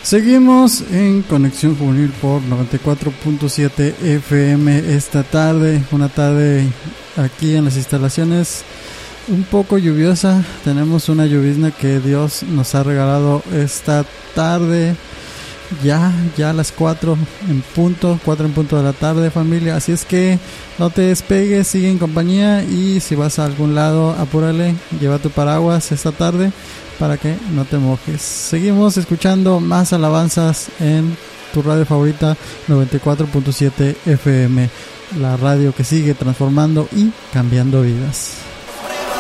Seguimos en Conexión Juvenil por 94.7 FM esta tarde, una tarde aquí en las instalaciones un poco lluviosa. Tenemos una llovizna que Dios nos ha regalado esta tarde, ya a las 4 en punto de la tarde, familia. Así es que no te despegues, sigue en compañía, y si vas a algún lado, apúrale, lleva tu paraguas esta tarde para que no te mojes. Seguimos escuchando más alabanzas en tu radio favorita 94.7 FM, la radio que sigue transformando y cambiando vidas.